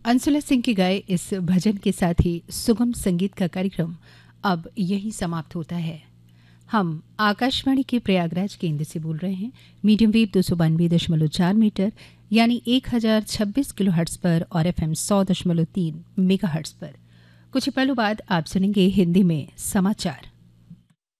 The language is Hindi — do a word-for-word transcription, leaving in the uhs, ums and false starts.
अंसुला सिंह की गाए इस भजन के साथ ही सुगम संगीत का कार्यक्रम अब यही समाप्त होता है। हम आकाशवाणी के प्रयागराज केंद्र से बोल रहे हैं मीडियम वेव दो सौ बानवे दशमलव चार मीटर यानी एक हजार छब्बीस किलो हर्ट्स पर और एफ एम सौ दशमलव तीन मेगा हर्ट्स पर। कुछ पलों बाद आप सुनेंगे हिंदी में समाचार।